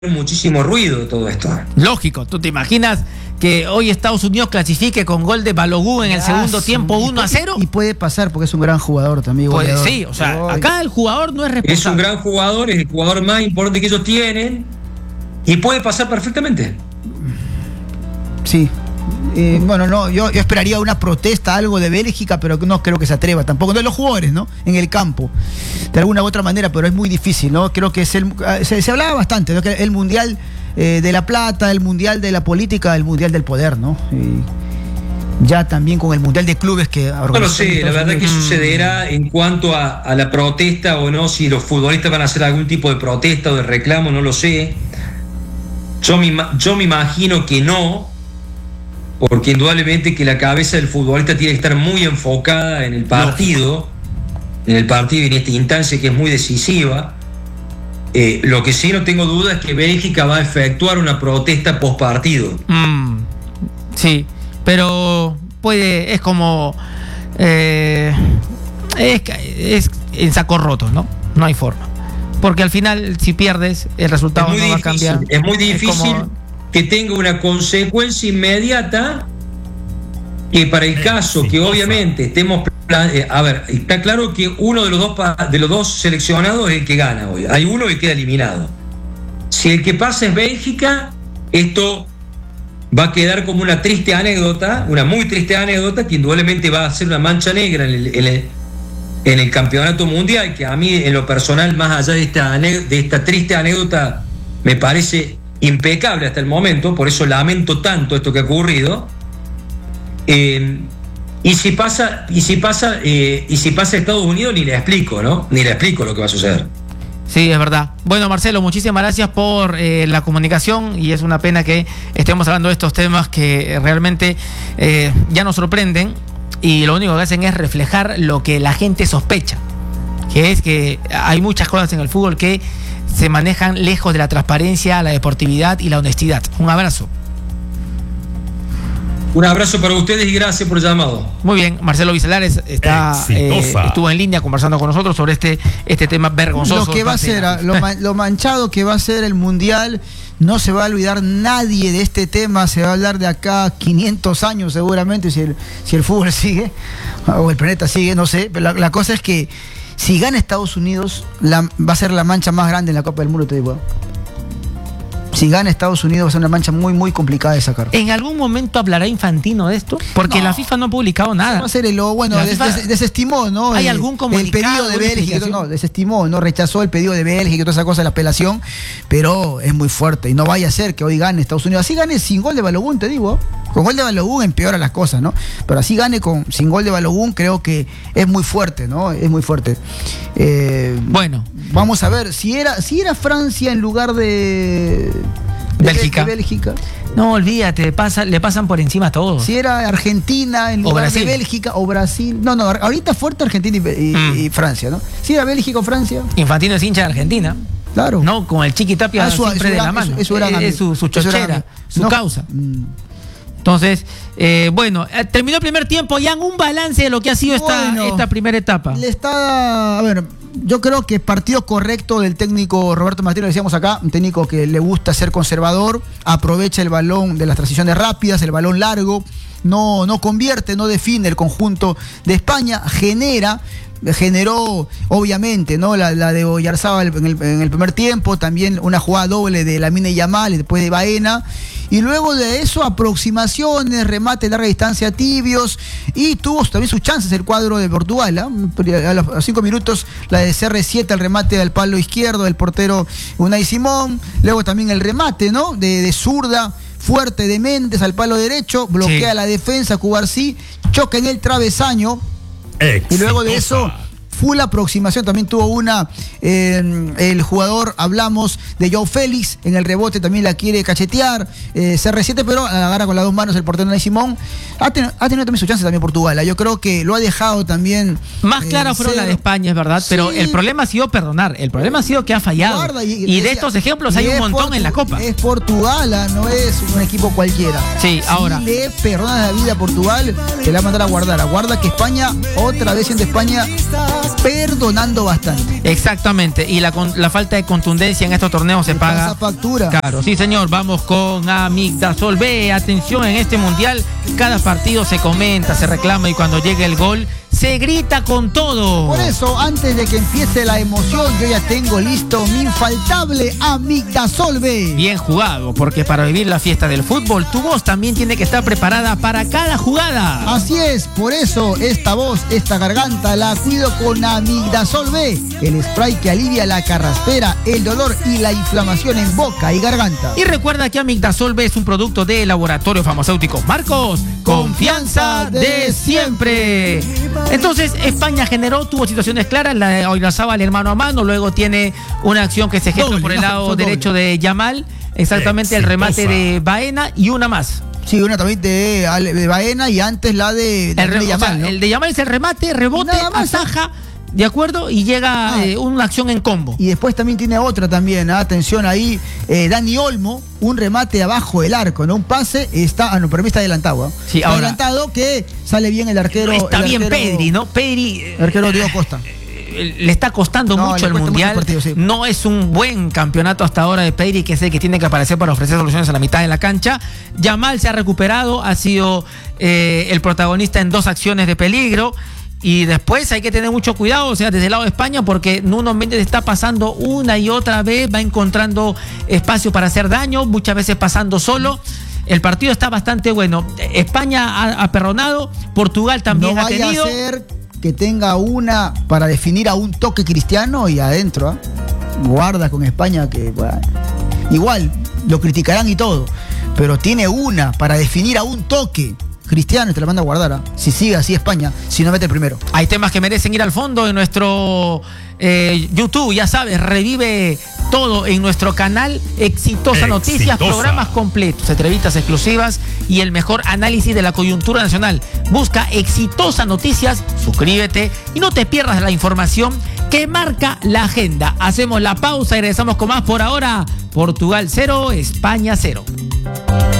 muchísimo ruido todo esto. Lógico, ¿tú te imaginas que hoy Estados Unidos clasifique con gol de Balogun en el segundo tiempo 1-0? Y puede pasar porque es un gran jugador también. Pues sí, o sea, acá el jugador no es responsable. Es un gran jugador, es el jugador más importante que ellos tienen y puede pasar perfectamente. Sí. Bueno, no, yo esperaría una protesta, algo de Bélgica, pero no creo que se atreva tampoco. No de los jugadores, ¿no? En el campo, de alguna u otra manera, pero es muy difícil, ¿no? Creo que se hablaba bastante, ¿no? Que el Mundial de la Plata, el Mundial de la Política, el Mundial del Poder, ¿no? Ya también con el Mundial de Clubes que no lo sé, la verdad que sucederá en cuanto a la protesta o no, si los futbolistas van a hacer algún tipo de protesta o de reclamo, no lo sé. Yo me imagino que no, porque indudablemente que la cabeza del futbolista tiene que estar muy enfocada en el partido, y en esta instancia que es muy decisiva. Lo que sí no tengo duda es que Bélgica va a efectuar una protesta post partido. Sí, pero es como es en saco roto, ¿no? No hay forma, porque al final si pierdes el resultado no va a cambiar. Es muy difícil que tenga una consecuencia inmediata, que para el caso que obviamente estemos... A ver, está claro que uno de los dos seleccionados es el que gana hoy. Hay uno que queda eliminado. Si el que pasa es Bélgica, esto va a quedar como una triste anécdota, una muy triste anécdota, que indudablemente va a ser una mancha negra en el campeonato mundial, que a mí en lo personal, más allá de esta triste anécdota, me parece impecable hasta el momento, por eso lamento tanto esto que ha ocurrido. Y si pasa Estados Unidos, ni le explico, ¿no? Ni le explico lo que va a suceder. Sí, es verdad. Bueno, Marcelo, muchísimas gracias por la comunicación, y es una pena que estemos hablando de estos temas que realmente ya nos sorprenden, y lo único que hacen es reflejar lo que la gente sospecha, que es que hay muchas cosas en el fútbol que se manejan lejos de la transparencia, la deportividad y la honestidad. Un abrazo. Un abrazo para ustedes y gracias por el llamado. Muy bien, Marcelo Vicelares estuvo en línea conversando con nosotros sobre este tema vergonzoso. Lo que va a ser, lo manchado que va a ser el Mundial, no se va a olvidar nadie de este tema, se va a hablar de acá 500 años seguramente, si el fútbol sigue, o el planeta sigue, no sé, pero la cosa es que si gana Estados Unidos, va a ser la mancha más grande en la Copa del Mundo, te digo. Si gana Estados Unidos va a ser una mancha muy, muy complicada de sacar. ¿En algún momento hablará Infantino de esto? Porque no, la FIFA no ha publicado nada. Va a ser desestimó, ¿no? ¿Hay algún comunicado? El pedido de Bélgica, no, desestimó, no rechazó el pedido de Bélgica y toda esa cosa de la apelación, pero es muy fuerte y no vaya a ser que hoy gane Estados Unidos. Así gane sin gol de Balogun, te digo. Con gol de Balogun empeora las cosas, ¿no? Pero así gane sin gol de Balogun, creo que es muy fuerte, ¿no? Es muy fuerte. Bueno. Vamos a ver, si era Francia en lugar de Bélgica. No, olvídate, le pasan por encima a todos. Si era Argentina en lugar de Bélgica o Brasil. No, ahorita fuerte Argentina y Francia, ¿no? Si era Bélgica o Francia. Infantino es hincha de Argentina. Claro. No, con el Chiqui Tapia siempre de la mano. Eso es su chochera, su causa. Entonces, bueno, terminó el primer tiempo, ya en un balance de lo que ha sido esta primera etapa. Yo creo que partido correcto del técnico Roberto Martínez, lo decíamos acá, un técnico que le gusta ser conservador, aprovecha el balón de las transiciones rápidas, el balón largo, no convierte, no define el conjunto de España, generó obviamente, ¿no? La de Oyarzábal en el primer tiempo, también una jugada doble de Lamine Yamal y después de Baena, y luego de eso aproximaciones, remate de larga distancia tibios, y tuvo también sus chances el cuadro de Portugal, ¿eh? A los 5 minutos la de CR7, el remate al palo izquierdo del portero Unai Simón, luego también el remate, ¿no? de zurda fuerte de Méndez al palo derecho, bloquea la defensa, Cubarsí, choca en el travesaño. Y luego de eso, full aproximación, también tuvo una, el jugador, hablamos de Joao Félix, en el rebote también la quiere cachetear, CR7, pero la agarra con las dos manos el portero de Simón. Ha tenido también su chance también Portugal, yo creo que lo ha dejado también. Más clara fueron la de España, es verdad, sí, pero el problema ha sido perdonar, el problema ha sido que ha fallado. Y de estos ejemplos hay un montón en la Copa. Es Portugal, no es un equipo cualquiera. Sí, ahora. Si le perdonas la vida a Portugal, te la va a mandar a guardar. Aguarda que España, otra vez siendo España, perdonando bastante. Exactamente, y la falta de contundencia en estos torneos se paga. Pasa factura. Claro, sí señor, vamos con Amigdasol B. Atención, en este mundial cada partido se comenta, se reclama y cuando llega el gol se grita con todo. Por eso, antes de que empiece la emoción, yo ya tengo listo mi infaltable Amigdasol B. Bien jugado, porque para vivir la fiesta del fútbol, tu voz también tiene que estar preparada para cada jugada. Así es, por eso esta voz, esta garganta la cuido con Amigdasol B, el spray que alivia la carraspera, el dolor y la inflamación en boca y garganta. Y recuerda que Amigdasol B es un producto de Laboratorio Farmacéutico Marcos, confianza de siempre. Entonces España tuvo situaciones claras, la de Oyarzábal hermano a mano, luego tiene una acción que se gesta por el lado derecho de Yamal, exactamente el remate de Baena y una más. Sí, una también de Baena y antes la de Yamal, ¿no? El de Yamal es el remate, rebote, ataja, ¿de acuerdo? Y llega una acción en combo. Y después también tiene otra también, atención ahí, Dani Olmo, un remate abajo del arco, ¿no? Un pase, pero mí está adelantado, Sí, está adelantado que sale bien el arquero. Está bien Pedri, ¿no? Pedri. El arquero Diego Costa. Le está costando mucho el mundial. Partido, sí. No es un buen campeonato hasta ahora de Pedri, que es el que tiene que aparecer para ofrecer soluciones a la mitad de la cancha. Yamal se ha recuperado, ha sido el protagonista en 2 acciones de peligro. Y después hay que tener mucho cuidado, o sea, desde el lado de España, porque Nuno Méndez está pasando una y otra vez, va encontrando espacio para hacer daño, muchas veces pasando solo. El partido está bastante bueno. España ha aperronado, Portugal también ha tenido. No vaya a ser que tenga una para definir a un toque Cristiano y adentro, guarda con España que bueno, igual lo criticarán y todo, pero tiene una para definir a un toque Cristiano y te la manda a guardar, si sigue así España, si no mete el primero. Hay temas que merecen ir al fondo en nuestro YouTube, ya sabes, revive todo en nuestro canal Exitosa Noticias, programas completos, entrevistas exclusivas y el mejor análisis de la coyuntura nacional. Busca Exitosa Noticias, suscríbete y no te pierdas la información que marca la agenda. Hacemos la pausa y regresamos con más. Por ahora, Portugal 0, España 0.